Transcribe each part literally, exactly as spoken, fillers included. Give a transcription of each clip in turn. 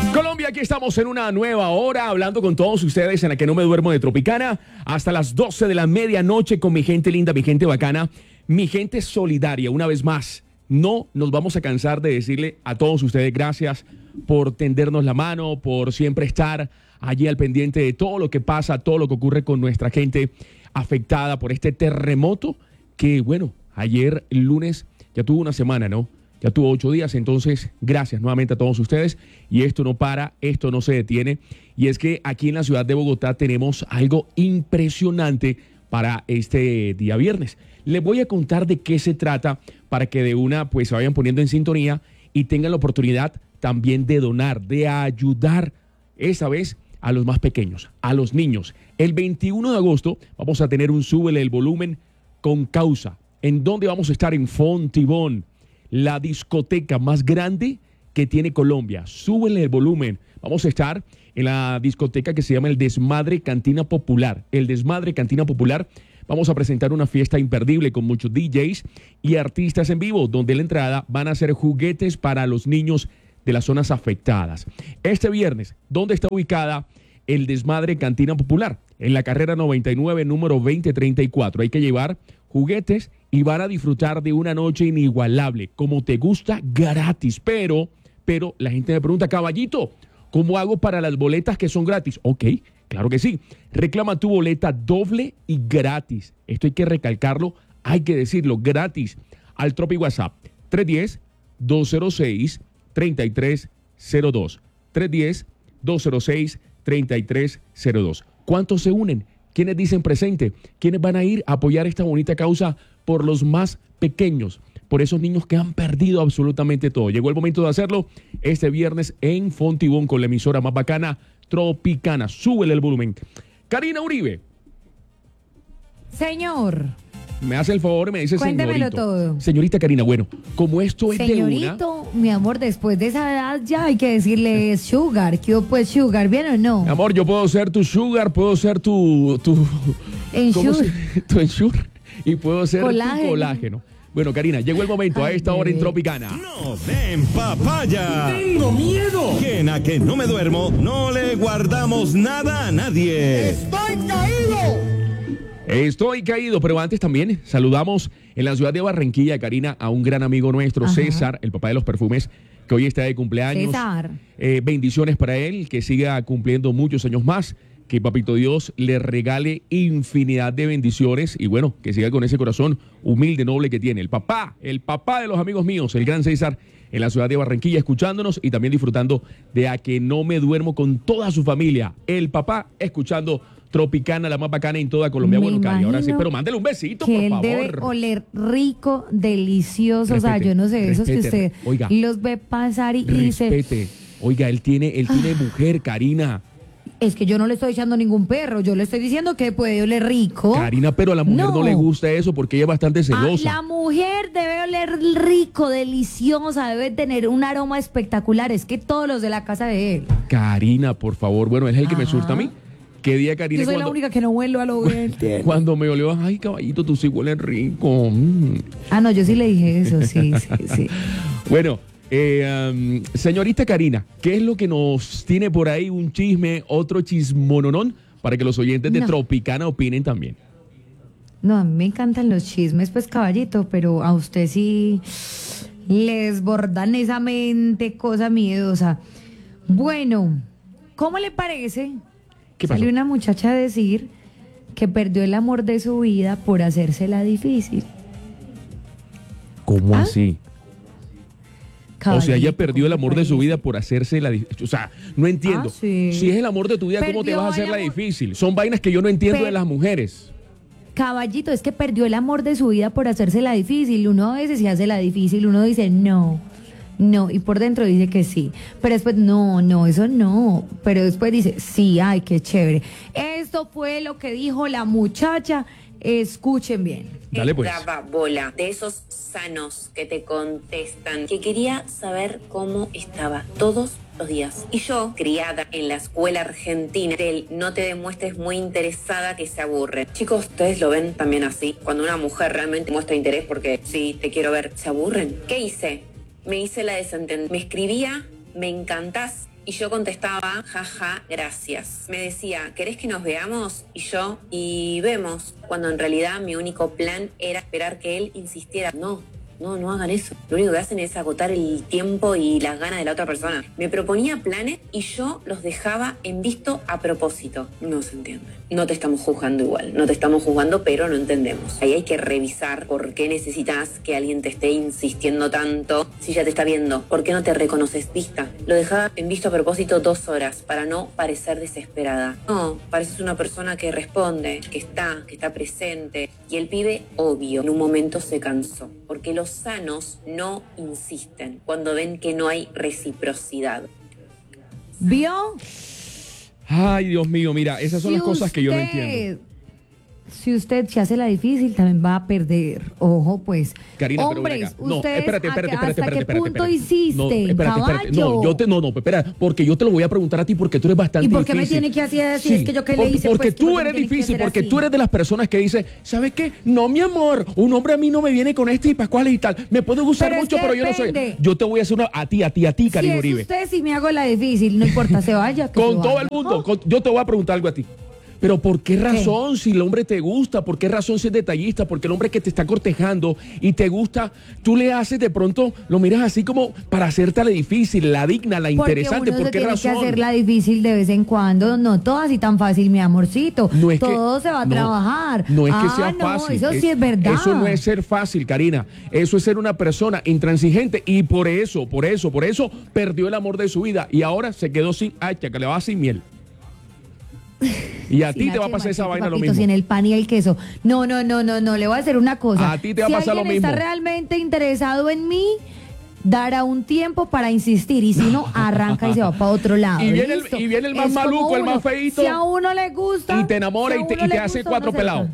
Colombia, aquí estamos en una nueva hora hablando con todos ustedes en la que no me duermo de Tropicana hasta las doce de la medianoche con mi gente linda, mi gente bacana, mi gente solidaria. Una vez más, no nos vamos a cansar de decirle a todos ustedes gracias por tendernos la mano, por siempre estar allí al pendiente de todo lo que pasa, todo lo que ocurre con nuestra gente afectada por este terremoto que, bueno, ayer lunes ya tuvo una semana, ¿no? Ya tuvo ocho días, entonces gracias nuevamente a todos ustedes. Y esto no para, esto no se detiene. Y es que aquí en la ciudad de Bogotá tenemos algo impresionante para este día viernes. Les voy a contar de qué se trata para que de una pues se vayan poniendo en sintonía y tengan la oportunidad también de donar, de ayudar esta vez a los más pequeños, a los niños. El veintiuno de agosto vamos a tener un Súbele el Volumen con causa, en donde vamos a estar en Fontibón, la discoteca más grande que tiene Colombia. Súbele el volumen. Vamos a estar en la discoteca que se llama el Desmadre Cantina Popular. El Desmadre Cantina Popular. Vamos a presentar una fiesta imperdible con muchos D Js y artistas en vivo, donde la entrada van a ser juguetes para los niños de las zonas afectadas. Este viernes, ¿dónde está ubicada el Desmadre Cantina Popular? En la carrera noventa y nueve, número veinte treinta y cuatro. Hay que llevar juguetes y van a disfrutar de una noche inigualable, como te gusta, gratis. Pero, pero la gente me pregunta, caballito, ¿cómo hago para las boletas que son gratis? Ok, claro que sí. Reclama tu boleta doble y gratis. Esto hay que recalcarlo, hay que decirlo, gratis. Al Tropi WhatsApp, tres uno cero, dos cero seis, tres tres cero dos. tres uno cero, dos cero seis, tres tres cero dos. ¿Cuántos se unen? ¿Quiénes dicen presente? ¿Quiénes van a ir a apoyar esta bonita causa por los más pequeños? Por esos niños que han perdido absolutamente todo. Llegó el momento de hacerlo este viernes en Fontibón con la emisora más bacana, Tropicana. Súbele el volumen. Karina Uribe. Señor. Me hace el favor y me dice Cuéntemelo señorito. todo. Señorita Karina, bueno, como esto es Señorito, de una... mi amor, después de esa edad ya hay que decirle Sugar. ¿Qué hubo, pues Sugar? ¿Bien o no? Mi amor, yo puedo ser tu Sugar, puedo ser tu... tu Ensure. se- tu Ensure y puedo ser Colágeno. tu colágeno. Bueno, Karina, llegó el momento a Ay, esta hora en bebé. Tropicana. ¡No den papaya! ¡Tengo miedo! Que en a que no me duermo, no le guardamos nada a nadie. ¡Estoy caído! Estoy caído, pero antes también saludamos en la ciudad de Barranquilla, Karina, a un gran amigo nuestro, Ajá. César, el papá de los perfumes, que hoy está de cumpleaños. César. Eh, bendiciones para él, que siga cumpliendo muchos años más, que Papito Dios le regale infinidad de bendiciones y bueno, que siga con ese corazón humilde, noble que tiene. El papá, el papá de los amigos míos, el gran César, en la ciudad de Barranquilla, escuchándonos y también disfrutando de A Que No Me Duermo con toda su familia. El papá escuchando Tropicana, la más bacana en toda Colombia. Me Bueno, Cari, ahora sí, imagino pero mándele un besito, Que por él favor. debe oler rico, delicioso. O sea, Respete, yo no sé, esos que respete, usted oiga. los ve pasar y, y dice, Respete. Oiga, él tiene, él tiene mujer, Karina. es que yo no le estoy echando ningún perro, yo le estoy diciendo que puede oler rico. Karina, pero a la mujer no, No. le gusta eso porque ella es bastante Ah, celosa. la mujer debe oler rico, deliciosa, debe tener un aroma espectacular. Es que todos los de la casa de él. Karina, por favor. Bueno, es el que me Ajá. surta a mí. ¿Qué día, Karina? Yo soy la cuando, única que no huelo a lo que cuando me olió, ay, caballito, tú sí hueles rico. Mm. Ah, no, yo sí le dije eso, sí, sí, sí. Bueno, eh, um, señorita Karina, ¿qué es lo que nos tiene por ahí? Un chisme, otro chismononón, para que los oyentes de No. Tropicana opinen también. No, a mí me encantan los chismes, pues, caballito, pero a usted sí le desbordan esa mente, cosa miedosa. Bueno, ¿cómo le parece? ¿Qué pasó? Salió una muchacha a decir que perdió el amor de su vida por hacérsela difícil. ¿Cómo ¿Ah? así? O sea, Caballito, ella perdió el ¿cómo le amor de su parece? vida por hacerse la difícil. O sea, no entiendo. Ah, sí. Si es el amor de tu vida, ¿cómo te Perdió vas a hacer el la amor- difícil? Son vainas que yo no entiendo Per- de las mujeres. Caballito, es que perdió el amor de su vida por hacérsela difícil. Uno a veces se hace la difícil, uno dice no, no, y por dentro dice que sí. Pero después, no, no, eso no. Pero después dice, sí, ay, qué chévere. Esto fue lo que dijo la muchacha. Escuchen bien. Dale, pues. Daba bola de esos sanos que te contestan, que quería saber cómo estaba todos los días. Y yo, criada en la escuela argentina del no te demuestres muy interesada, que se aburre. Chicos, ¿ustedes lo ven también así? Cuando una mujer realmente muestra interés porque sí, te quiero ver, ¿se aburren? ¿Qué hice? Me hice la desentendida. Me escribía, me encantás, Y yo contestaba, jaja, gracias. Me decía, ¿querés que nos veamos? Y yo, y vemos, cuando en realidad mi único plan era esperar que él insistiera. No, no, no hagan eso. Lo único que hacen es agotar el tiempo y las ganas de la otra persona. Me proponía planes y yo los dejaba en visto a propósito. No se entiende. No te estamos juzgando igual, no te estamos juzgando, pero no entendemos. Ahí hay que revisar por qué necesitas que alguien te esté insistiendo tanto si ya te está viendo. ¿Por qué no te reconoces vista? Lo dejaba en visto a propósito dos horas para no parecer desesperada. No, pareces una persona que responde, que está, que está presente. Y el pibe, obvio, en un momento se cansó, porque los sanos no insisten cuando ven que no hay reciprocidad. ¿Vio? Ay, Dios mío, mira, esas son Si las cosas que yo no usted- entiendo. Si usted se hace la difícil, también va a perder. Ojo, pues. Karina, pero ven Hombres, acá. No, ustedes, espérate, ¿a espérate, qué- espérate, ¿hasta espérate, qué espérate, punto espérate. hiciste, No, espérate, espérate. No, caballo? yo te, no, no, espera, porque yo te lo voy a preguntar a ti porque tú eres bastante ¿Y por qué me difícil. tiene que hacer así? Es que yo qué le porque, hice, Porque pues, tú ¿por qué eres me tiene que difícil, hacer porque así? tú eres de las personas que dice, ¿sabes qué? No, mi amor, un hombre a mí no me viene con este y pascuales y tal. Me puede gustar Pero es mucho, que pero yo no soy. depende. Yo te voy a hacer una a ti, a ti, a ti, Si Karina es Uribe. usted, si me hago la difícil, no importa, se vaya. que Con se todo vaya. el mundo. con- yo te voy a preguntar algo a ti. Pero ¿por qué razón si el hombre te gusta? ¿Por qué razón si es detallista? Porque el hombre que te está cortejando y te gusta, tú le haces de pronto, lo miras así como para hacerte la difícil, la digna, la interesante. Porque uno ¿Por se qué tiene razón? que hacerla difícil de vez en cuando. No todo así tan fácil, mi amorcito. No es que- todo se va a no, trabajar. No es que Ah, sea no, fácil. eso sí es verdad. Eso no es ser fácil, Karina. Eso es ser una persona intransigente y por eso, por eso, por eso perdió el amor de su vida y ahora se quedó sin hacha, que le va sin miel. Y a Sin ti te va a H, pasar esa machito, vaina lo papito, mismo. sin el pan y el queso. No, no, no, no, no. Le voy a hacer una cosa. A ti te va a Si pasar lo alguien está mismo. realmente interesado en mí, dará un tiempo para insistir. Y si no, arranca y se va para otro lado. Y viene el- ¿listo? y viene el más Es como maluco, el más uno. feíto. Si a uno le gusta. Y te enamora si a y te- uno y te le hace gusta, cuatro uno se pelados.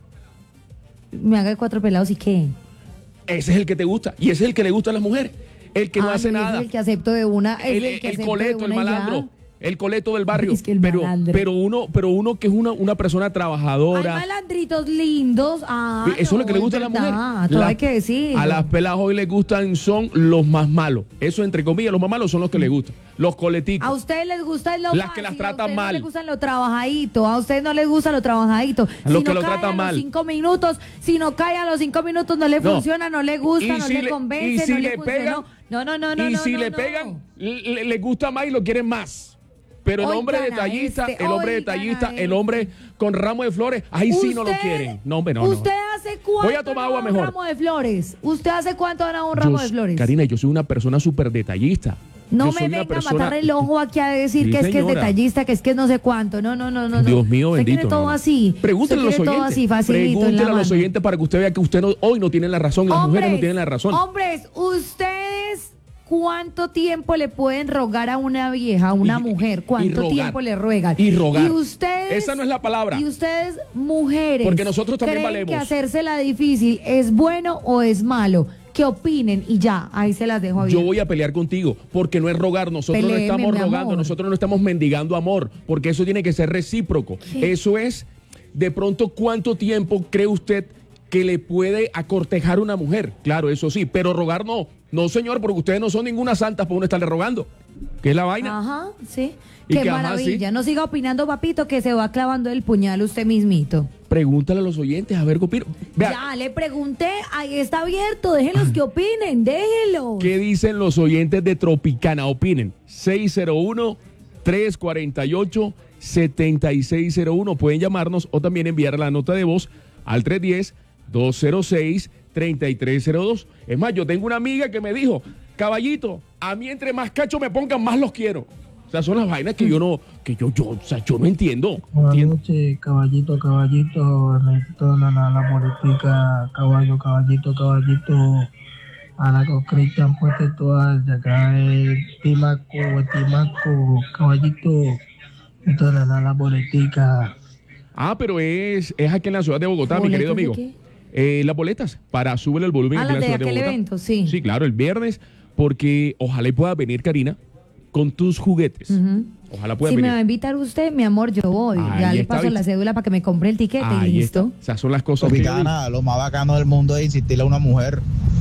acerca. Me haga cuatro pelados y qué. Ese es el que te gusta y ese es el que le gusta a las mujeres. El que no Ah, hace ese nada. Es el que acepto de una. es el, el que el acepto coleto, de el una y ya. malandro, el coleto del barrio. Es que el pero, malandro. pero uno, pero uno que es una, una persona Hay trabajadora. malandritos lindos. Ah, Eso es lo no, que le gusta a la verdad, mujer. todo La- hay que decir. A las pelas hoy les gustan son los más malos. Eso entre comillas, los más malos son los que les gustan. Los coleticos. A ustedes les gusta lo Las que las fácil, tratan a ustedes mal. no les gusta lo trabajadito, a ustedes no les gusta lo trabajadito. A los si que no lo cae tratan a mal. los cinco minutos, si no cae a los cinco minutos no le No. funciona, no le gusta, Y no si le le- convence, y si no le le funcionó. pegan, No, no, no, no, y no, si no, le no. pegan, le, les gusta más y lo quieren más. Pero el Oigan hombre a detallista, este, el hombre oigan a detallista, el este. hombre con ramo de flores, ahí sí no lo Usted- quieren. No, hombre, no, no. ¿Usted hace cuánto Voy a tomar agua no da un mejor. ramo de flores? ¿Usted hace cuánto da un Yo ramo s- de flores? Karina, yo soy una persona súper detallista. No Yo me soy una venga a persona- matar el ojo aquí a decir Sí, que es que es señora. detallista, que es que no sé cuánto. No, no, no, no. no. Dios mío, Usted bendito. quiere todo no, no. así. Pregúntele a Usted los quiere todo oyentes. así, facilito, en la Pregúntele a los mano. oyentes para que usted vea que usted no, hoy no tiene la razón, las mujeres no tienen la razón. Hombres, ustedes, ¿cuánto tiempo le pueden rogar a una vieja, a una Y- mujer? y ¿Cuánto rogar. tiempo le ruegan? Y rogar. Y ustedes. Esa no es la palabra. Y ustedes, mujeres. Porque nosotros también ¿creen valemos. que hacerse la difícil es bueno o es malo? Que opinen y ya, ahí se las dejo abiertas. Yo voy a pelear contigo, porque no es rogar, nosotros Peléeme, no estamos mi rogando, amor. nosotros no estamos mendigando amor, porque eso tiene que ser recíproco. Eso es, de pronto, ¿cuánto tiempo cree usted que le puede acortejar una mujer? Claro, eso sí, pero rogar no. No, señor, porque ustedes no son ninguna santa para uno estarle rogando. ¿Qué es la vaina? Ajá, sí. Y Qué que, ajá, maravilla. sí. No siga opinando, papito, que se va clavando el puñal usted mismito. Pregúntale a los oyentes, a ver qué opinan. Vea, Ya le pregunté, ahí está abierto, déjenlos que opinen, déjenlos. ¿qué dicen los oyentes de Tropicana? Opinen. seis cero uno, tres cuatro ocho, siete seis cero uno. Pueden llamarnos o también enviar la nota de voz al tres uno cero, dos cero seis, tres tres cero dos. Es más, yo tengo una amiga que me dijo, caballito, a mí entre más cacho me pongan, más los quiero. O sea, son las vainas que yo no, que yo, yo, o sea, yo no entiendo. Buenas Entiendo. noches, caballito, caballito, necesito la, la, la politica, caballo, caballito, caballito, Ana con Cristian Puente todas, de acá el Timaco, el Timaco, caballito, necesito la, la, la politica. Ah, pero es, es aquí en la ciudad de Bogotá, mi querido amigo. ¿Boletas de Eh, las boletas para Súbele el volumen Ah, aquí en las la de ciudad de aquel Bogotá. evento, sí. Sí, claro, el viernes, porque ojalá y pueda venir, Karina, con tus juguetes. Ujú. Ojalá pueda Si me venir. va a invitar usted, mi amor, yo voy. Ahí ya le está, paso ¿viste? la cédula para que me compre el tiquete y Ahí listo. está. Esas son las cosas que yo digo. Tropicana, lo más bacano del mundo es insistirle a una mujer.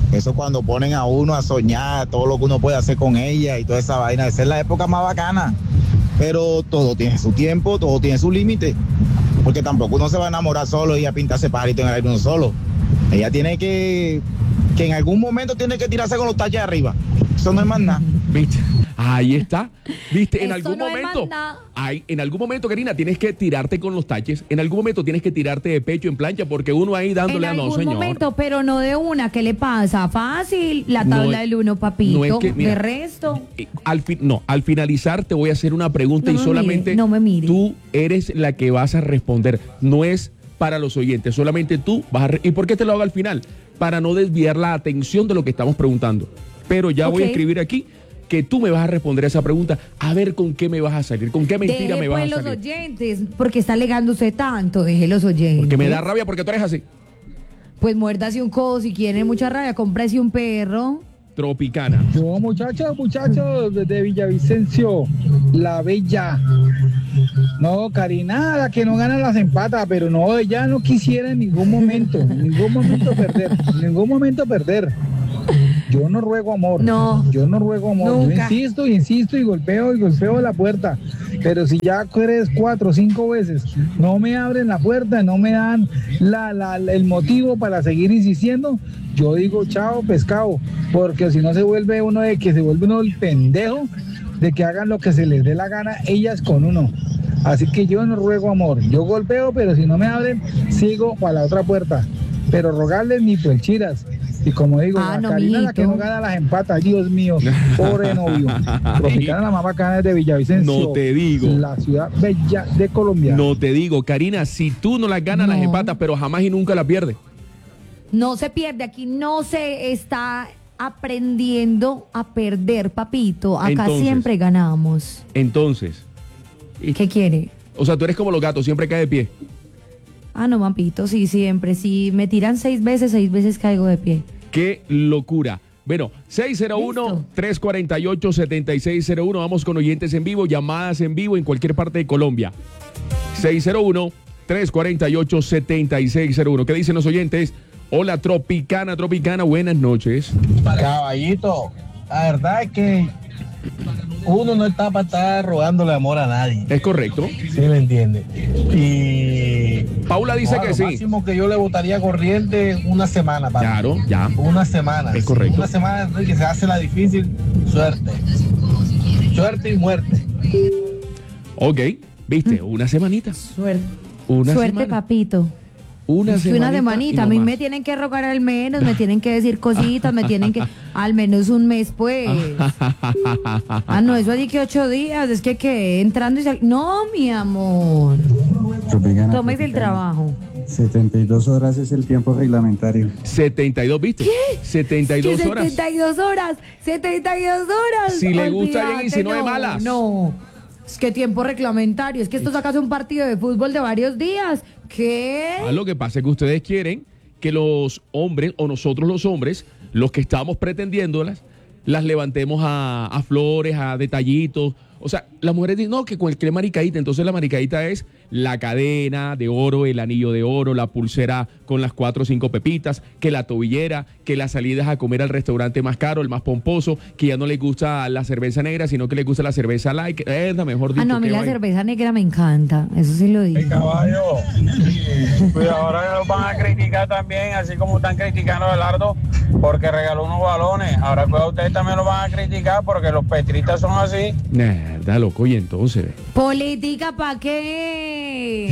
Eso cuando ponen a uno a soñar todo lo que uno puede hacer con ella y toda esa vaina, esa es la época más bacana. Pero todo tiene su tiempo, todo tiene su límite. Porque tampoco uno se va a enamorar solo y a pintarse pajarito en el aire uno solo. Ella tiene que, que en algún momento tiene que tirarse con los taches arriba. Eso no es más nada. ¿Viste? Ahí está. ¿Viste? En Eso algún no es momento. más nada. Ay, en algún momento, Karina, tienes que tirarte con los taches. En algún momento tienes que tirarte de pecho en plancha porque uno ahí dándole En a no, algún señor. momento, pero no de una. ¿Qué le pasa? Fácil. La No tabla es- del uno, papito. no es que, mira, de resto. Eh, Al fin, no, al finalizar te voy a hacer una pregunta No y me solamente mire, no me mire. tú eres la que vas a responder. No es para los oyentes, solamente tú vas a... re- ¿Y por qué te lo hago al final? Para no desviar la atención de lo que estamos preguntando. Pero ya voy a Ok. escribir aquí que tú me vas a responder a esa pregunta, a ver con qué me vas a salir, con qué mentira Deje me vas pues a los salir. oyentes, porque está alegando usted tanto. Deje los oyentes. Porque me da rabia porque tú eres así. Pues muérdase un codo. Si quiere mucha rabia, cómprese un perro. Tropicana. Yo, muchachos, muchachos, desde Villavicencio, la bella. No, Karina, la que no gana las empatas, pero no, ella no quisiera en ningún momento, en ningún momento perder, en ningún momento perder. Yo no ruego amor. No. Yo no ruego amor. Nunca. Yo insisto y insisto y golpeo y golpeo la puerta. Pero si ya eres cuatro o cinco veces, no me abren la puerta, no me dan la, la- la- el motivo para seguir insistiendo, yo digo chao pescado, porque si no se vuelve uno de que se vuelve uno el pendejo de que hagan lo que se les dé la gana ellas con uno. Así que yo no ruego amor, yo golpeo, pero si no me abren, sigo para la otra puerta. Pero rogarles ni pues chiras. Y como digo, Ah, la no, Karina la que mijito. no gana las empatas, Dios mío, pobre novio. Tropicana la más bacana es de Villavicencio. No te digo. La ciudad bella de Colombia. No te digo, Karina, si tú no las ganas, las No. empatas, pero jamás y nunca las pierdes. No se pierde, aquí no se está aprendiendo a perder, papito. Acá Entonces. siempre ganamos. Entonces, y- ¿Qué quiere? o sea, tú eres como los gatos, siempre cae de pie. Ah, no, papito, sí, siempre. Si me tiran seis veces, seis veces caigo de pie. ¡Qué locura! Bueno, seis cero uno, tres cuatro ocho, siete seis cero uno. Vamos con oyentes en vivo, llamadas en vivo en cualquier parte de Colombia. seis cero uno, tres cuatro ocho, siete seis cero uno. ¿Qué dicen los oyentes? Hola, Tropicana, Tropicana, buenas noches. Caballito, la verdad es que uno no está para estar rogándole amor a nadie. ¿Es correcto? ¿Sí me entiende? Y Paula dice no, que lo sí. máximo que yo le votaría corriente una semana. papi. Claro, ya. Una semana. Es correcto. Una semana ¿no? que se hace la difícil. Suerte. Suerte y muerte. Ok, viste, una semanita. Suerte. Una Suerte, semana. papito. Una Sí, semanita. una semanita. y A no mí más. me tienen que rogar al menos, me tienen que decir cositas, me tienen que. Al menos un mes, pues. Ah, no, eso allí que ocho días. Es que quedé entrando y sal... No, mi amor. Tropicana, Tómese el Tropicana. trabajo. setenta y dos horas es el tiempo reglamentario. setenta y dos, ¿viste? setenta y Que dos horas. setenta y dos horas. setenta y dos horas. Si le gusta bien y si Olvídate, no de malas. No. Es que tiempo reglamentario. Es que esto sacas un partido de fútbol de varios días. ¿Qué? Ah, lo que pasa es que ustedes quieren que los hombres, o nosotros los hombres, los que estamos pretendiéndolas, las levantemos a, a flores, a detallitos. O sea, las mujeres dicen, no, que cualquier maricadita. Entonces la maricadita es la cadena de oro, el anillo de oro, la pulsera con las cuatro o cinco pepitas, que la tobillera, que las salidas a comer al restaurante más caro, el más pomposo, que ya no les gusta la cerveza negra, sino que les gusta la cerveza light. Es la mejor dicho. Ah, no, a mí qué la vaina. cerveza negra me encanta. Eso sí lo digo. Caballo, pues ahora los van a criticar también, así como están criticando a Belardo porque regaló unos balones. Ahora pues ustedes también lo van a criticar porque los petristas son así. Mierda, loco, y entonces. ¿Política para qué?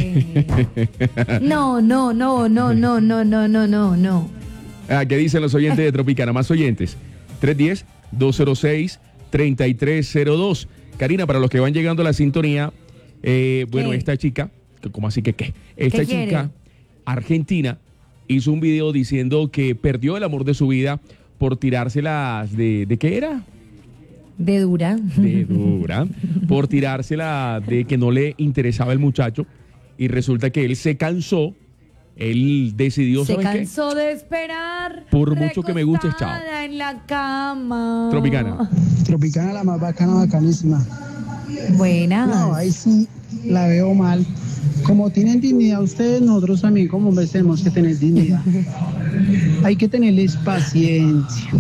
No, no, no, no, no, no, no, no, no, no. Ah, ¿qué dicen los oyentes de Tropicana? Más oyentes. tres uno cero, dos cero seis, tres tres cero dos. Karina, para los que van llegando a la sintonía, eh, bueno, ¿Qué? esta chica, ¿cómo así que qué? Esta ¿Qué chica quiere? argentina hizo un video diciendo que perdió el amor de su vida por tirárselas de... ¿De qué era? De dura. De dura. Por tirársela de que no le interesaba el muchacho. Y resulta que él se cansó. Él decidió, Se ¿sabes qué? cansó de esperar. Por mucho que me gustes, chao. recostada en la cama. Tropicana. Tropicana, la más bacana, bacanísima. Buenas. No, ahí sí la veo mal. Como tienen dignidad ustedes, nosotros también como hombres tenemos que tener dignidad. hay que tenerles paciencia,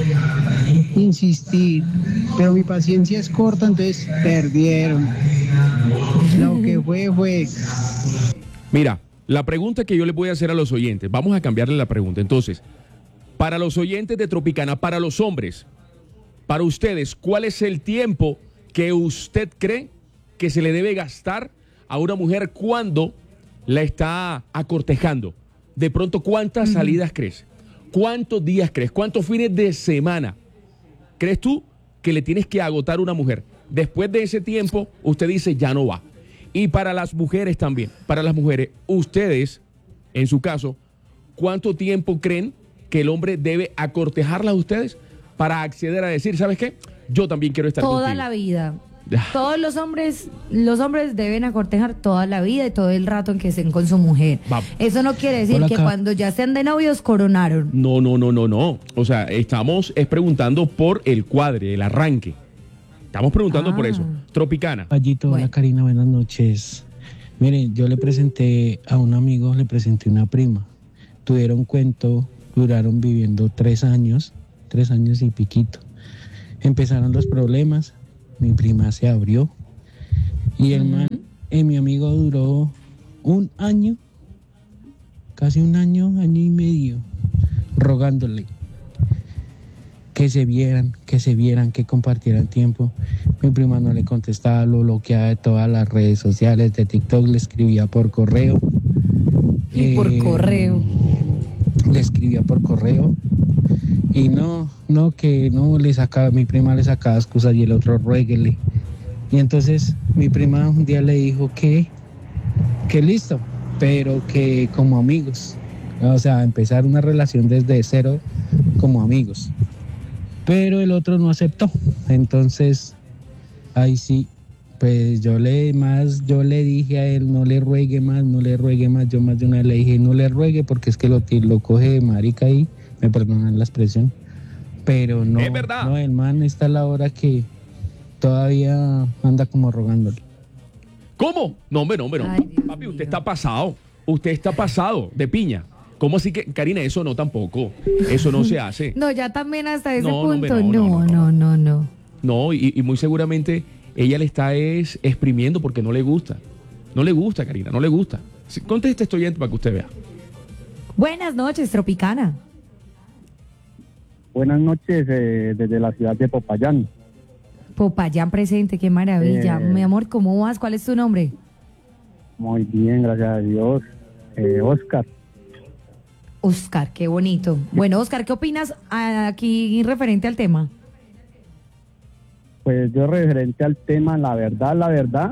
insistir, pero mi paciencia es corta, entonces perdieron. Lo que fue, fue. Mira, la pregunta que yo le voy a hacer a los oyentes, vamos a cambiarle la pregunta. Entonces, para los oyentes de Tropicana, para los hombres, para ustedes, ¿cuál es el tiempo que usted cree que se le debe gastar a una mujer cuando la está acortejando? De pronto, ¿cuántas salidas crees? ¿Cuántos días crees? ¿Cuántos fines de semana crees tú que le tienes que agotar a una mujer? Después de ese tiempo, usted dice, ya no va. Y para las mujeres también, para las mujeres, ustedes, en su caso, ¿cuánto tiempo creen que el hombre debe acortejarla a ustedes para acceder a decir, ¿sabes qué? Yo también quiero estar Toda contigo? la vida. Todos los hombres, los hombres deben acortejar toda la vida y todo el rato en que estén con su mujer. Va. Eso no quiere decir Hola, que acá. cuando ya estén de novios coronaron. No, no, no, no, no. O sea, estamos es preguntando por el cuadre, el arranque. Estamos preguntando Ah. por eso. Tropicana. Payito, hola Karina, buenas noches. Miren, yo le presenté a un amigo, le presenté una prima. Tuvieron cuento, duraron viviendo tres años, tres años y piquito. Empezaron los problemas, mi prima se abrió y el man, eh, mi amigo duró un año, casi un año, año y medio, rogándole que se vieran, que se vieran, que compartieran tiempo. Mi prima no le contestaba, lo bloqueaba de todas las redes sociales, de TikTok, le escribía por correo. Y por Eh, correo. Le escribía por correo. Y no, no, que no, le sacaba, mi prima le sacaba excusas y el otro ruéguele. Y entonces mi prima un día le dijo que, que listo, pero que como amigos. O sea, empezar una relación desde cero como amigos. Pero el otro no aceptó. Entonces, ahí sí, pues yo le más, yo le dije a él, no le ruegue más, no le ruegue más. Yo más de una vez le dije, no le ruegue porque es que lo, lo coge de marica ahí, me perdonan la expresión. Pero no, Es verdad. no, el man está a la hora que todavía anda como rogándole. ¿Cómo? No, hombre, no, hombre, no. Ay, Dios Papi, usted mío. está pasado. Usted está pasado de piña. ¿Cómo así que, Karina, eso no tampoco? Eso no se hace. No, ya también hasta ese No, no, hombre, punto. no, No, no, no, no, no. No, y, y muy seguramente ella le está es, exprimiendo porque no le gusta. No le gusta, Karina, no le gusta. Sí, conteste esto oyente para que usted vea. Buenas noches, Tropicana. Buenas noches eh, desde la ciudad de Popayán. Popayán presente, qué maravilla. Eh. Mi amor, ¿cómo vas? ¿Cuál es tu nombre? Muy bien, gracias a Dios. Eh, Oscar, Oscar, qué bonito. Bueno, Oscar, ¿qué opinas aquí referente al tema? pues yo referente al tema, la verdad, la verdad,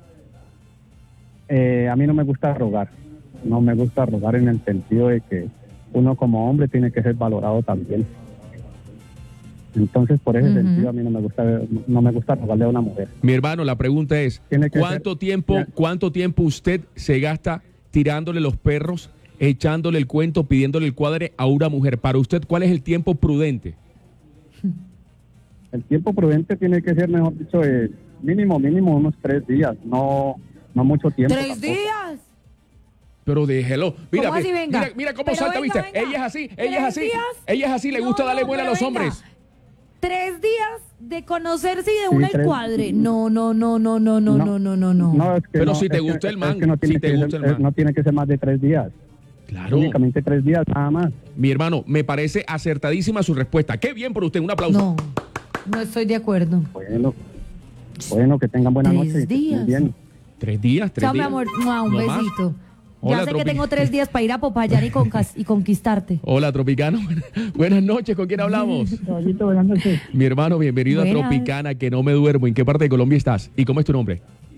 eh, a mí no me gusta rogar. No me gusta rogar en el sentido de que uno como hombre tiene que ser valorado también. Entonces, por ese Ujú. sentido, a mí no me gusta no me gusta rogarle a una mujer. Mi hermano, la pregunta es, Tiene que ¿cuánto ser- tiempo, ya. cuánto tiempo usted se gasta tirándole los perros, echándole el cuento, pidiéndole el cuadre a una mujer? Para usted, ¿cuál es el tiempo prudente? El tiempo prudente tiene que ser, mejor dicho, eh, mínimo, mínimo unos tres días, no, no mucho tiempo. ¿Tres tampoco. días? Pero déjelo. Mira, ¿Cómo así, ve- venga? mira, mira cómo Pero salta, venga, ¿viste? venga. Ella es así, ella ¿Tres es así. días? Ella es así, le No, gusta darle no, vuelo a pero los venga. hombres. Tres días de conocerse y de Sí, una el tres- cuadre. No, no, no, no, no, no, no, no, no, no. No, es que Pero no, si te es que- gusta el es man, que no tiene si te que gusta ser- el man. eh, No tiene que ser más de tres días. Claro. Únicamente tres días, nada más. Mi hermano, me parece acertadísima su respuesta. Qué bien por usted, un aplauso. No, no estoy de acuerdo. Bueno, bueno, que tengan buena Tres noche. que estén días. bien. Tres días, tres Chao, mi días. amor. Mua, un No más. besito. Hola, Ya sé que Tropi. tengo tres días para ir a Popayán y, concas- y conquistarte. Hola, Tropicano. Buenas noches, ¿con quién hablamos? Caballito, buenas noches. Mi hermano, bienvenido a Buenas. Tropicana, que no me duermo. ¿En qué parte de Colombia estás? ¿Y cómo es tu nombre?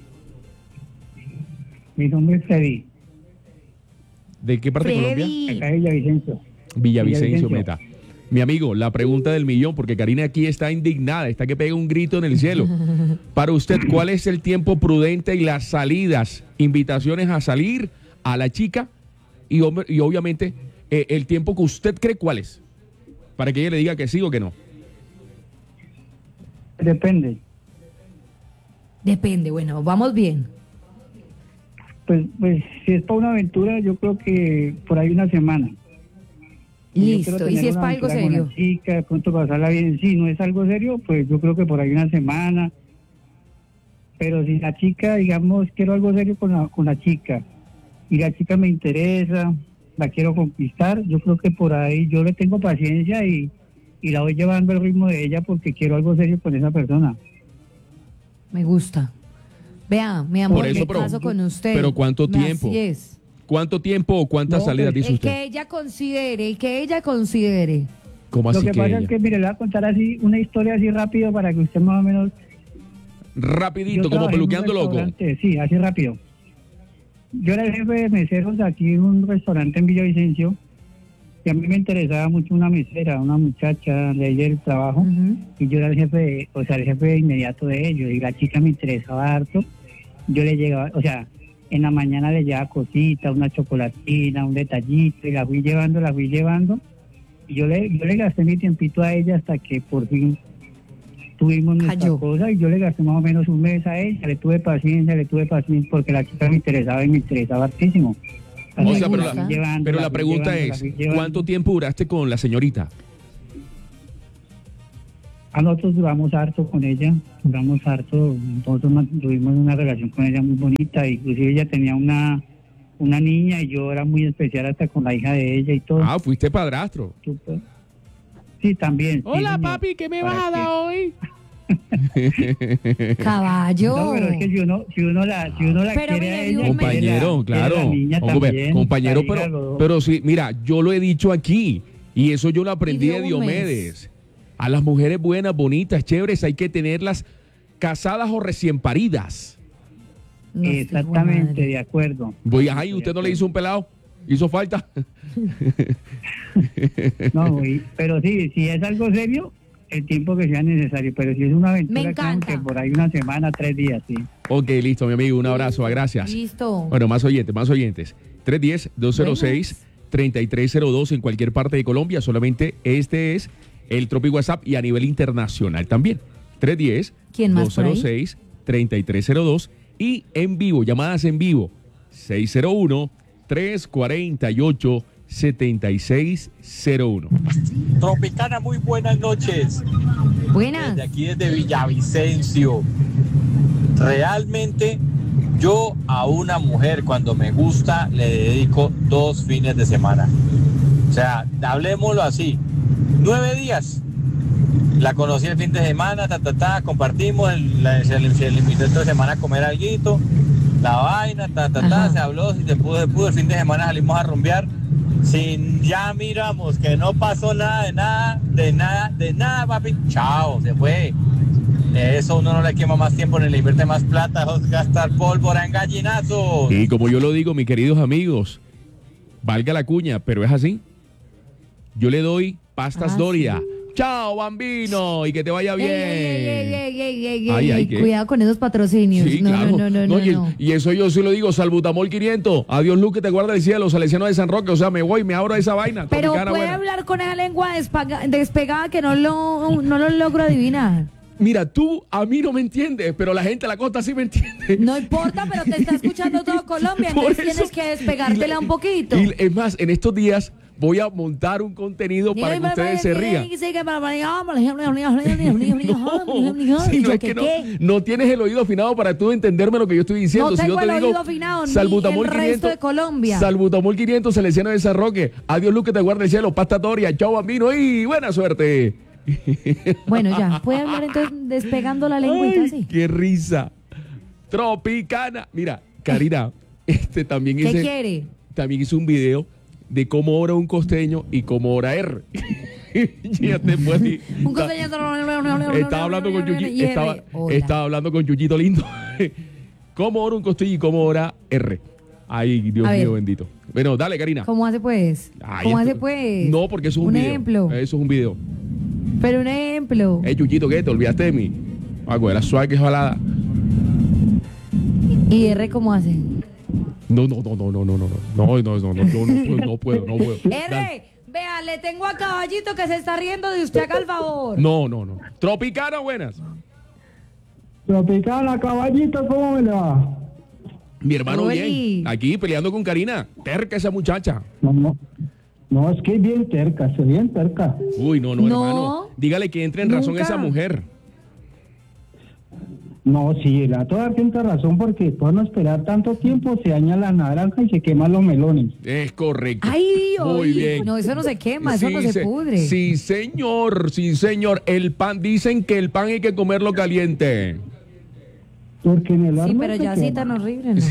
Mi nombre es Freddy, ¿De qué parte de Colombia? Freddy. acá de Villavicencio. Villavicencio, Villavicencio. Meta. Mi amigo, la pregunta del millón, porque Karina aquí está indignada, está que pega un grito en el cielo. Para usted, ¿cuál es el tiempo prudente y las salidas, invitaciones a salir a la chica? Y, hombre- y obviamente, eh, el tiempo que usted cree, ¿cuál es? Para que ella le diga que sí o que no. Depende. Depende, bueno, vamos bien. Pues, pues si es para una aventura, yo creo que por ahí una semana. Listo, Yo quiero ¿y si tener es una para algo aventura con serio? la chica, de pronto pasarla bien. Si no es algo serio, pues yo creo que por ahí una semana. Pero si la chica, digamos, quiero algo serio con la, con la chica, y la chica me interesa, la quiero conquistar, yo creo que por ahí yo le tengo paciencia y, y la voy llevando al ritmo de ella porque quiero algo serio con esa persona. Me gusta. Vea, mi amor, Por eso, me pero- caso con usted. pero ¿cuánto Me- tiempo? Así es. ¿Cuánto tiempo o cuántas No, salidas pues, dice El usted? que ella considere, el que ella considere. ¿Cómo Lo así que, que pasa ella? es que, mire, le voy a contar así una historia así rápido para que usted más o menos... Rapidito, Yo como trabajé en un peluqueando loco. restaurante, Sí, así rápido. Yo era el jefe de meseros aquí en un restaurante en Villavicencio y a mí me interesaba mucho una mesera, una muchacha de ella el trabajo Ujú. y yo era el jefe, de- o sea, el jefe inmediato de ellos y la chica me interesaba harto. Yo le llegaba, o sea, en la mañana le llevaba cositas, una chocolatina, un detallito y la fui llevando, la fui llevando y yo le, yo le gasté mi tiempito a ella hasta que por fin tuvimos nuestra Cayó. cosa y yo le gasté más o menos un mes a ella, le tuve paciencia, le tuve paciencia porque la chica me interesaba y me interesaba hartísimo. O Así sea, que pero la la, fui llevando, pero la fui pregunta llevando, la es, fui llevando. ¿cuánto tiempo duraste con la señorita? A nosotros duramos harto con ella, duramos harto, nosotros ma- tuvimos una relación con ella muy bonita, inclusive ella tenía una una niña y yo era muy especial hasta con la hija de ella y todo. Ah, fuiste padrastro. Súper. Sí, también. sí, Hola, señor. papi, ¿qué me ¿Para vas a qué? dar hoy? Caballo. No, pero es que si uno, si uno la, si uno la Pero quiere mire, a de ella, un mes. quiere la- Compañero, quiere la claro. niña Hombre, también, compañero, la hija, pero, los dos. pero sí, mira, yo lo he dicho aquí y eso yo lo aprendí Y de de un Diomedes. A las mujeres buenas, bonitas, chéveres, hay que tenerlas casadas o recién paridas. No, este hijo de Exactamente, madre. de acuerdo. Voy, ay, ¿usted no le hizo un pelado? ¿Hizo falta? No, y- pero sí, si es algo serio, el tiempo que sea necesario. Pero si es una aventura, Me claro encanta. que por ahí una semana, tres días, sí. Ok, listo, mi amigo, un abrazo, gracias. Listo. Bueno, más oyentes, más oyentes. tres uno cero, dos cero seis, tres tres cero dos en cualquier parte de Colombia. Solamente este es el Tropi WhatsApp y a nivel internacional también. tres uno cero, ¿Quién más dos cero por ahí? seis, tres tres cero dos y en vivo, llamadas en vivo. seis cero uno, tres cuatro ocho, siete seis cero uno. Tropicana, muy buenas noches. Buenas. Desde aquí, desde Villavicencio. Realmente, yo a una mujer cuando me gusta le dedico dos fines de semana. O sea, hablemoslo así. Nueve días. La conocí el fin de semana, ta, ta, ta, compartimos, el, la- se, le, se le invitó esta semana a comer alguito, la vaina, ta, ta, ta, Ajá. se habló, si se pudo, se pudo, el fin de semana salimos a rumbear, sin, ya miramos que no pasó nada, de nada, de nada, de nada, papi, chao, se fue. Eso uno no le quema más tiempo ni le invierte más plata, eso es gastar pólvora en gallinazos. Y como yo lo digo, mis queridos amigos, valga la cuña, pero es así. Yo le doy pastas Ah, Doria. Chao, bambino, y que te vaya bien. Ey, ey, ey, ey, ey, ey, Ay, ey, ay, ey, ¿qué? cuidado con esos patrocinios. Sí, no, claro. no, no, no, no, y, no. y eso yo sí lo digo, salbutamol quinientos. Adiós, luz que te guarda el cielo, salesiano de San Roque. O sea, me voy, me abro de esa vaina. Pero Tropicana puede buena. hablar con esa lengua despaga- despegada que no lo, no lo logro adivinar. Mira, tú a mí no me entiendes, pero la gente de la costa sí me entiende. No importa, pero te está escuchando todo Colombia, Por entonces eso- tienes que despegártela un poquito. Y es más, en estos días voy a montar un contenido para que ustedes se rían. No, sí, no, es que no, no tienes el oído afinado para tú entenderme lo que yo estoy diciendo. No Si tengo yo te el digo, oído afinado, ni salbutamol el resto quinientos, de Colombia. Salbutamol quinientos, Salesiano de San Roque. Adiós, luz que te guarde el cielo. Pasta Doria. Chao, bambino. Y buena suerte. Bueno, ya, puede hablar entonces despegando la lengüita Ay, así. qué risa. Tropicana. Mira, Karina, este también ¿Qué hice, quiere? también hice un video de cómo ora un costeño y cómo ora R. Ya te puedes ir. Un costeño. Estaba hablando con Yuyi, Y R. estaba, Hola. estaba hablando con Yuyito lindo. ¿Cómo ora un costeño y cómo ora R? Ay, Dios A mío ver. bendito. Bueno, dale, Karina. ¿Cómo hace pues? Ay, ¿Cómo esto- hace pues? No, porque eso es un, Un video. ejemplo. Eso es un video. Pero un ejemplo. Eh, Yuyito, ¿qué? ¿Te olvidaste de mí? Ah, güey, la suave que es balada. ¿Y R cómo hace? No, no, no, no, no, no, no, no, no, no, no, no, no, no puedo, no puedo, no puedo. Dale. R, vea, le tengo a Caballito que se está riendo de usted, haga el favor. No, no, no. Tropicana, buenas. Tropicana, caballito, ¿cómo me le va? Mi hermano Oli. bien. Aquí peleando con Karina. Terca esa muchacha. No, no. No, es que es bien terca, soy bien terca. Uy, no, no, No, hermano. Dígale que entre en razón nunca. esa mujer. No, sí, la toda tiene razón porque después de no esperar tanto tiempo se daña la naranja y se queman los melones. Es correcto. Ay, Dios. Muy bien. No, eso no se quema, eso Sí, no se se- pudre. Sí, señor, sí, señor. El pan, dicen que el pan hay que comerlo caliente. Porque en el horno Sí, pero se ya así quema. tan horrible, ¿no?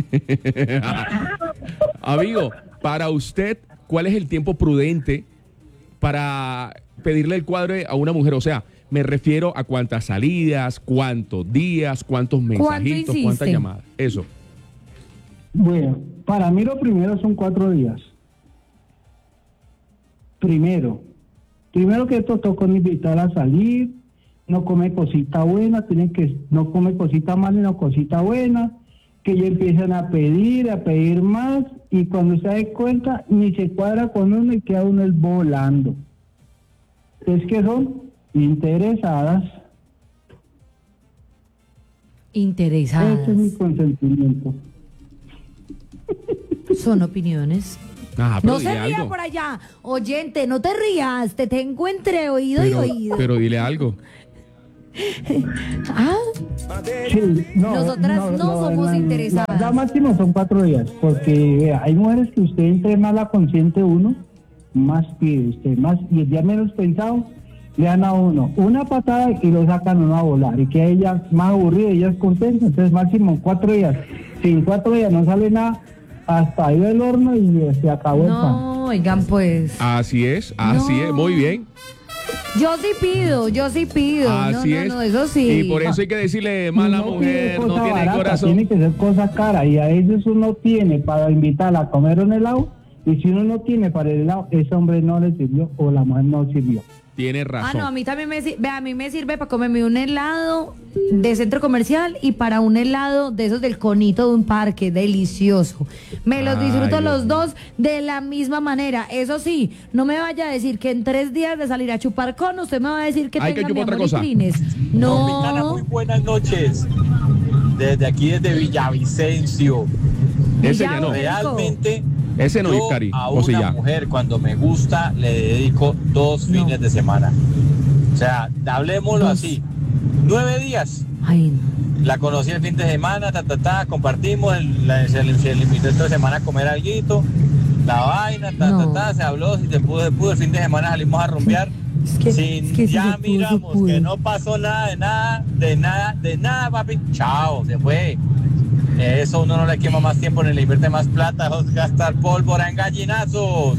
Amigo, para usted, ¿cuál es el tiempo prudente para pedirle el cuadre a una mujer? O sea, me refiero a cuántas salidas, cuántos días, cuántos mensajitos, insiste? cuántas llamadas. Eso. Bueno, para mí lo primero son cuatro días. Primero, primero que esto toca invitar a salir, no come cosita buena, tienen que, no come cosita mala, no cosita buena, que ya empiezan a pedir, a pedir más, y cuando se da cuenta, ni se cuadra con uno y queda uno el volando. Es que son interesadas. Interesadas. Ese es mi consentimiento. Son opiniones. Ah, pero No se dile ría algo. por allá. Oyente, no te rías. Te tengo entre oído Pero, y oído. pero dile algo. Ah, Sí, no, Nosotras no somos la- interesadas. La verdad máximo son cuatro días, porque vea, hay mujeres que usted entre más la consiente uno, más pide usted, más, y el día menos pensado, le dan a uno una patada y lo sacan uno a volar, y que ella más aburrida, ella es contenta, entonces máximo cuatro días. Si en cuatro días no sale nada, hasta ahí el horno y se acabó el pan. no, oigan, pues. Así es, así No. es, muy bien. Yo sí pido, yo sí pido. Así no, no, es. no, eso sí. Y por eso hay que decirle, mala No pide mujer, no cosa tiene barata, corazón. Tiene que ser cosa cara, y a veces uno tiene para invitarla a comer un helado, y si uno no tiene para el helado, ese hombre no le sirvió o la mujer no sirvió. Tiene Ah, razón. no, a mí también me sirve, a mí me sirve para comerme un helado de centro comercial y para un helado de esos del conito de un parque, delicioso. Me los Ay, disfruto Dios los mío. dos de la misma manera. Eso sí, no me vaya a decir que en tres días de salir a chupar con, usted me va a decir que Hay que tenga mi chupar otra amor y cosa. trines. Tropicana, No, muy buenas noches. Desde aquí, desde Villavicencio. Ese ya no. Realmente, Ese no, yo Cari. a O sea, una ya. mujer cuando me gusta le dedico dos No. fines de semana. O sea, hablemoslo Dos. así. Nueve días. ay, no. La conocí el fin de semana, ta, ta, ta, compartimos, el- la- se, le- se le invitó esta semana a comer alguito, la vaina, ta, No. ta, ta, se habló, si se pudo, se pudo, el fin de semana salimos a rumbear. Es que, Sin es que si ya se pudo, se miramos pudo. que no pasó nada, de nada, de nada, de nada, papi. Chao, se fue. Eso uno no le quema más tiempo ni le invierte más plata, es gastar pólvora en gallinazos.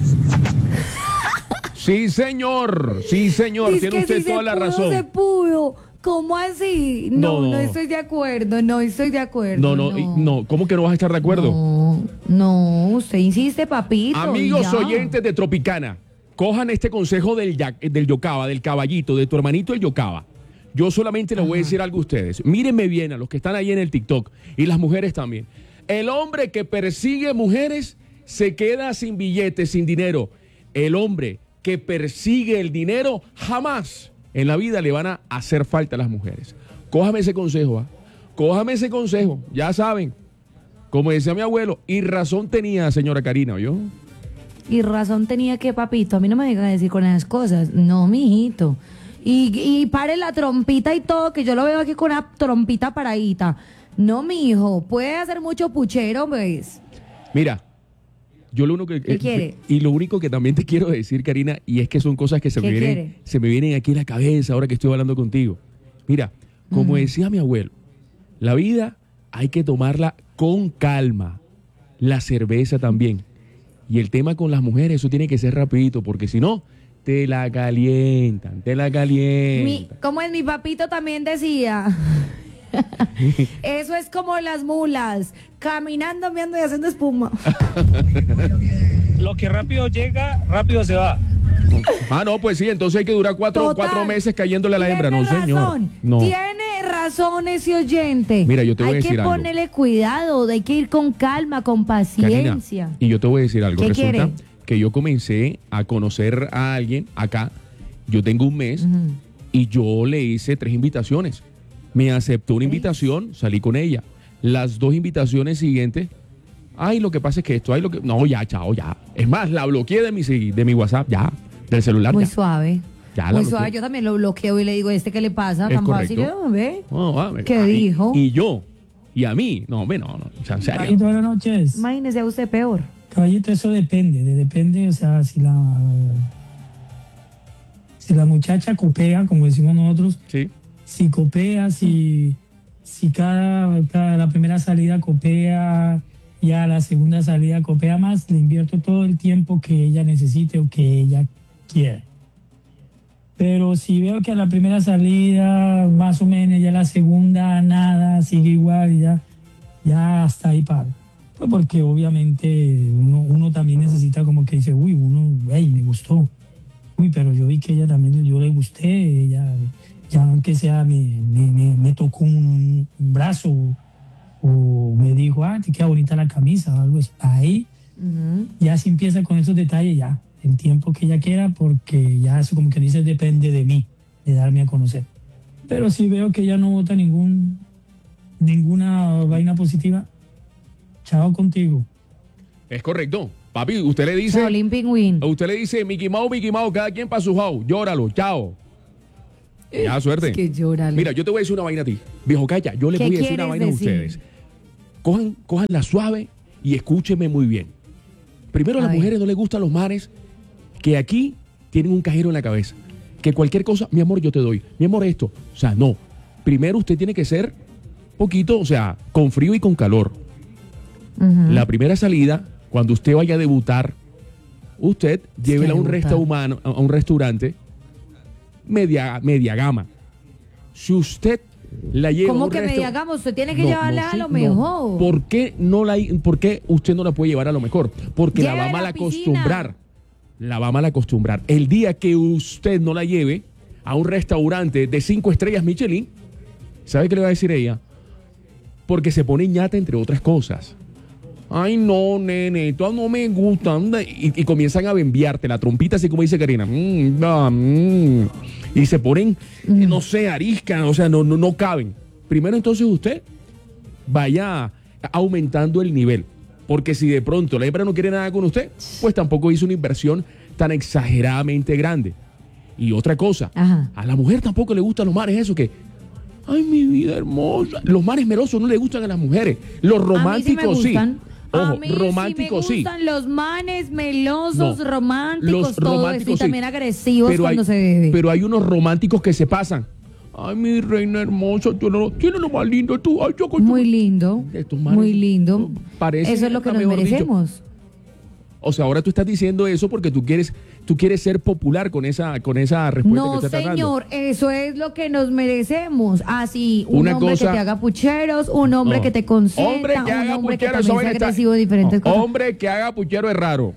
Sí, señor. Sí, señor. Es Tiene que usted si toda se la pudo, razón. se pudo. ¿Cómo así? No, No. no, estoy de acuerdo, no estoy de acuerdo. No, no, y- no. ¿Cómo que no vas a estar de acuerdo? No, no, usted insiste, papito. Amigos ya. oyentes de Tropicana, cojan este consejo del, ya- del Yocaba, del caballito, de tu hermanito el Yocaba. Yo solamente les voy a decir algo a ustedes. Mírenme bien a los que están ahí en el TikTok y las mujeres también. El hombre que persigue mujeres se queda sin billetes, sin dinero. El hombre que persigue el dinero jamás en la vida le van a hacer falta a las mujeres. Cójame ese consejo, ¿ah? Cójame ese consejo, ya saben. Como decía mi abuelo, y razón tenía, señora Karina, ¿oyó? Y razón tenía que, papito, a mí no me deja decir con esas cosas. No, mijito. Y, y pare la trompita y todo, que yo lo veo aquí con una trompita paradita. No, mijo, puede hacer mucho puchero, pues. Mira, yo lo único que... ¿Qué quiere? Y lo único que también te quiero decir, Karina, y es que son cosas que se me ¿Qué vienen, quiere? se me vienen aquí en la cabeza ahora que estoy hablando contigo. Mira, como Mm. decía mi abuelo, la vida hay que tomarla con calma. La cerveza también. Y el tema con las mujeres, eso tiene que ser rapidito, porque si no, te la calientan, te la calientan. Mi, como es mi papito también decía. Eso es como las mulas, caminando, meando y haciendo espuma. Lo que rápido llega, rápido se va. Ah, no, pues sí, entonces hay que durar cuatro, Total. cuatro meses cayéndole a la hembra. No, Tiene señor. razón, No. Tiene razón ese oyente. Mira, yo te voy hay a decir que algo. ponerle cuidado, hay que ir con calma, con paciencia. Karina, y yo te voy a decir algo. ¿Qué Resulta quiere? que yo comencé a conocer a alguien acá. Yo tengo un mes Ujú. y yo le hice tres invitaciones. Me aceptó una invitación, salí con ella. Las dos invitaciones siguientes, Ay, lo que pasa es que esto, ay, lo que... No, ya, chao, ya. Es más, la bloqueé de mi, de mi WhatsApp, ya. Del celular, Muy ya. suave. Ya la Muy bloqueé. suave. Yo también lo bloqueo y le digo, ¿este qué le pasa? Es Tan correcto. fácil, ¿no? ¿Ve? No, va, ¿Qué ay, dijo? Y yo, y a mí, no, hombre, no, no, o sea, en serio. Caballito, buenas noches. Imagínese a usted peor. Caballito, eso depende, de- depende, o sea, si la si la muchacha copea, como decimos nosotros, sí. si copea, si, si cada, cada la primera salida copea, ya la segunda salida copea más, le invierto todo el tiempo que ella necesite o que ella quiera. Pero si veo que a la primera salida, más o menos, ya la segunda, nada, sigue igual, y ya, ya hasta ahí paro. Pues porque obviamente uno, uno también necesita como que dice, uy, uno, hey, me gustó. Uy, pero yo vi que ella también, yo le gusté, ella, ya aunque sea, me, me, me, me tocó un, un brazo o me dijo, ah, te queda bonita la camisa o algo así. Ahí Ujú. ya se empieza con esos detalles, ya, el tiempo que ella quiera, porque ya eso como que dice depende de mí, de darme a conocer. Pero si veo que ella no vota ningún, ninguna vaina positiva, chao contigo. Es correcto. Papi, usted le dice... Shaolin Pingüín. Usted le dice, Mickey Mouse, Mickey Mouse, cada quien para su house. Llóralo, chao. Ya, suerte. Es que llóralo. Mira, yo te voy a decir una vaina a ti. Viejo Calla, yo les ¿Qué voy a decir una quieres vaina a decir? ustedes. Cojan, cojan la suave y escúchenme muy bien. Primero, a las Ay. mujeres no les gustan los manes que aquí tienen un cajero en la cabeza. Que cualquier cosa, mi amor, yo te doy. Mi amor, esto. O sea, no. Primero usted tiene que ser poquito, o sea, con frío y con calor. Ujú. La primera salida, cuando usted vaya a debutar, usted llévela a un, debutar. resta humano, a un restaurante media, media gama. Si usted la lleva a ¿Cómo un que me resta- digamos? Usted tiene que No, llevarla no, a sí, lo no. mejor. ¿Por qué, no la, ¿Por qué usted no la puede llevar a lo mejor? Porque la va a Llévela mal a piscina. acostumbrar. La va a mal acostumbrar. El día que usted no la lleve a un restaurante de cinco estrellas Michelin, ¿sabe qué le va a decir ella? Porque se pone ñata, entre otras cosas. Ay, no, nene, todas no me gustan. Y, y comienzan a bembiarte la trompita, así como dice Karina. Mm, ah, mm. Y se ponen, eh, no sé, ariscan, o sea, no, no, no caben. Primero, entonces, usted vaya aumentando el nivel. Porque si de pronto la hembra no quiere nada con usted, pues tampoco hizo una inversión tan exageradamente grande. Y otra cosa, Ajá. a la mujer tampoco le gustan los mares, eso que... Ay, mi vida hermosa. Los mares melosos no le gustan a las mujeres. Los románticos sí. A Ojo, mí románticos sí me sí. gustan los manes melosos, No. románticos, Los todo románticos eso, y sí. también agresivos Pero cuando hay, se bebe. pero hay unos románticos que se pasan. Ay, mi reina hermosa, tú no, tienes lo más lindo tú. Ay, yo, Muy lindo, Estos manes muy lindo. parecen Eso es lo que hasta nos mejor dicho. merecemos. O sea, ahora tú estás diciendo eso porque tú quieres, tú quieres ser popular con esa, con esa respuesta No, que estás dando. señor, eso es lo que nos merecemos. Así, un Una hombre cosa- que te haga pucheros, un hombre No. que te consienta, Hombre que un haga hombre que puchero, eso también sea vaina está- agresivo, diferentes No, cosas. Hombre que haga puchero es raro.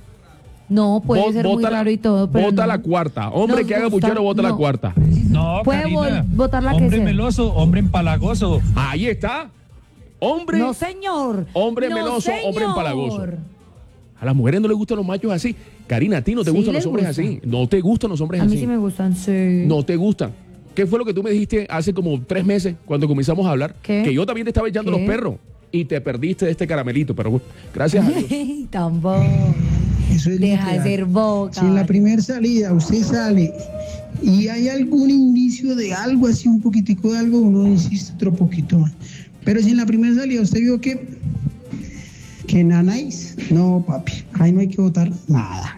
No, puede Bó- ser muy bota la- raro y todo, pero Bota no. la cuarta. Hombre Nos que haga gusta- puchero, bota la no. cuarta. No, Puede Karina, vol- votar la que hombre sea. meloso, hombre empalagoso. Ahí está. Hombre. No, señor. Hombre No, meloso, hombre señor. empalagoso. A las mujeres no les gustan los machos así. Karina, a ti no te Sí gustan les los hombres gusta. así. No te gustan los hombres A mí así. sí me gustan, sí. No te gustan. ¿Qué fue lo que tú me dijiste hace como tres meses cuando comenzamos a hablar? ¿Qué? Que yo también te estaba echando ¿Qué? los perros y te perdiste de este caramelito. Pero bueno, gracias a Dios. Tampoco. Eso es Deja de literal. ser boca. Si en la primera salida usted sale y hay algún indicio de algo así, un poquitico de algo, uno insiste otro poquito más. Pero si en la primera salida usted vio que que nanáis, no papi, ahí no hay que votar nada.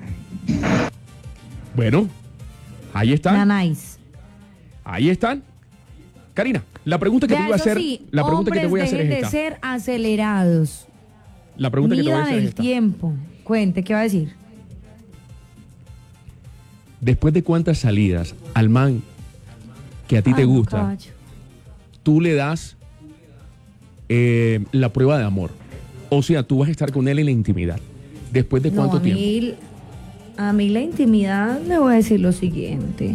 Bueno, ahí están. Nanáis. Ahí están. Karina, la pregunta que Ya, te voy a eso hacer, sí, la pregunta que te hombres voy a hacer dejen es de esta. ser acelerados. La pregunta que te voy a Midan hacer es el esta. tiempo. Cuente, ¿qué va a decir? Después de cuántas salidas al man que a ti te Ay, no, gusta, caballo. tú le das eh, la prueba de amor. O sea, tú vas a estar con él en la intimidad. ¿Después de No, cuánto a tiempo? mí, a mí la intimidad, me voy a decir lo siguiente.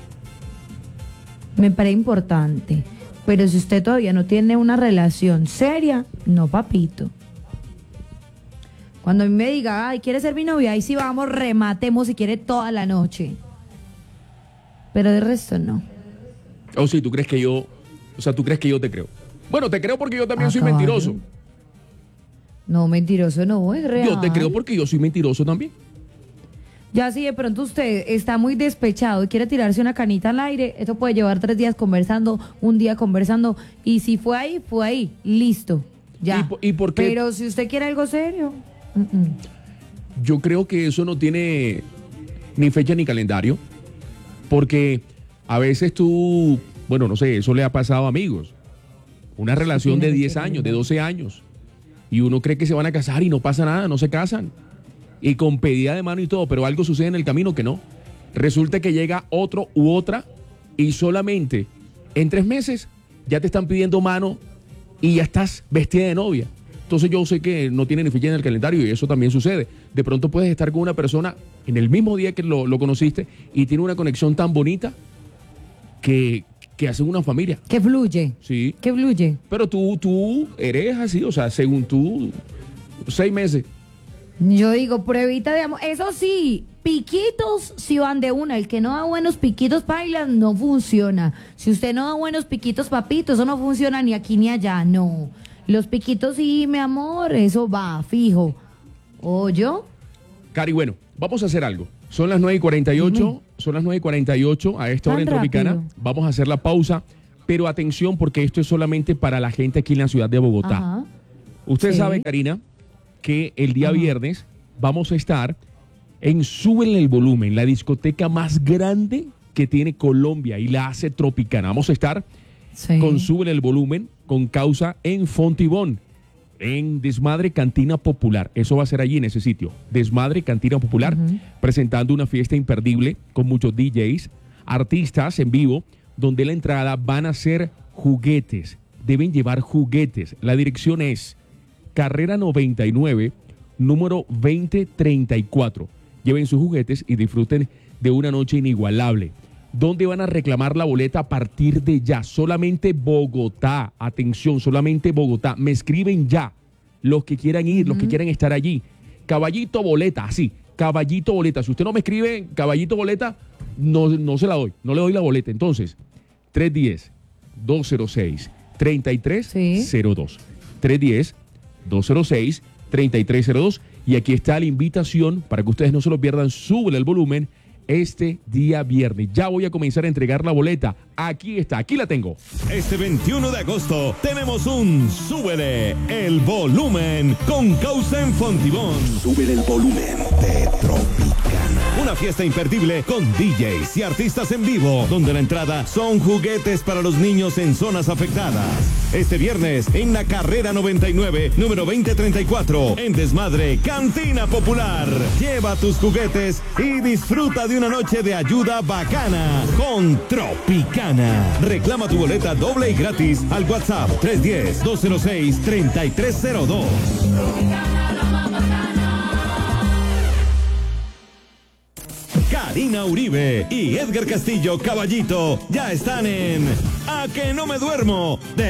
Me parece importante. Pero si usted todavía no tiene una relación seria, no, papito. Cuando a mí me diga, ay, ¿quiere ser mi novia? Ahí sí vamos, rematemos si quiere toda la noche. Pero de resto no. O si tú crees que yo, o sea, tú crees que yo te creo. Bueno, te creo porque yo también Ah, soy caballo. mentiroso. No, mentiroso no, es real. Yo te creo porque yo soy mentiroso también. Ya si de pronto usted está muy despechado y quiere tirarse una canita al aire, eso puede llevar tres días conversando, un día conversando, y si fue ahí, fue ahí, listo, ya. ¿Y, por- y por qué? Pero si usted quiere algo serio, mm-mm. Yo creo que eso no tiene ni fecha ni calendario, porque a veces tú, bueno, no sé, eso le ha pasado a amigos. Una relación de diez años, de doce años, y uno cree que se van a casar y no pasa nada, no se casan. Y con pedida de mano y todo, pero algo sucede en el camino que no. Resulta que llega otro u otra y solamente en tres meses ya te están pidiendo mano y ya estás vestida de novia. Entonces yo sé que no tiene ni fecha en el calendario y eso también sucede. De pronto puedes estar con una persona en el mismo día que lo, lo conociste y tiene una conexión tan bonita que, que hacen una familia. Que fluye. Sí. Que fluye. Pero tú, tú eres así, o sea, según tú, seis meses. Yo digo, pruebita de amor. Eso sí, piquitos si van de una. El que no da buenos piquitos, paila, no funciona. Si usted no da buenos piquitos, papito, eso no funciona ni aquí ni allá, no. Los piquitos sí, mi amor, eso va, fijo. ¿O yo? Cari, bueno, vamos a hacer algo. Son las nueve y cuarenta y ocho, son las nueve y cuarenta y ocho a esta hora en Tan Tropicana. rápido. Vamos a hacer la pausa, pero atención porque esto es solamente para la gente aquí en la ciudad de Bogotá. Ajá. Usted Sí. sabe, Karina, que el día Ajá. viernes vamos a estar en Súbele el Volumen, la discoteca más grande que tiene Colombia y la hace Tropicana. Vamos a estar Sí. con Súbele el Volumen, con causa en Fontibón, en Desmadre Cantina Popular. Eso va a ser allí en ese sitio. Desmadre Cantina Popular, Ujú. presentando una fiesta imperdible con muchos D Js, artistas en vivo, donde la entrada van a ser juguetes. Deben llevar juguetes. La dirección es Carrera noventa y nueve, número veinte treinta y cuatro. Lleven sus juguetes y disfruten de una noche inigualable. ¿Dónde van a reclamar la boleta a partir de ya? Solamente Bogotá. Atención, solamente Bogotá. Me escriben ya los que quieran ir, los que quieran estar allí. Caballito Boleta, así. Caballito Boleta. Si usted no me escribe Caballito Boleta, no, no se la doy. No le doy la boleta. Entonces, tres uno cero, dos cero seis, tres tres cero dos. tres uno cero, dos cero seis, tres tres cero dos. Y aquí está la invitación para que ustedes no se lo pierdan. Súbele el volumen este día viernes. Ya voy a comenzar a entregar la boleta. Aquí está, aquí la tengo. Este veintiuno de agosto tenemos un Súbele el Volumen con causa en Fontibón. Súbele el volumen de Tropicana. Una fiesta imperdible con D Js y artistas en vivo, donde la entrada son juguetes para los niños en zonas afectadas. Este viernes en la Carrera noventa y nueve, número veinte treinta y cuatro, en Desmadre Cantina Popular. Lleva tus juguetes y disfruta de una noche de ayuda bacana con Tropicana. Reclama tu boleta doble y gratis al WhatsApp tres uno cero, dos cero seis, tres tres cero dos. Karina Uribe y Edgar Castillo Caballito ya están en A que no me duermo de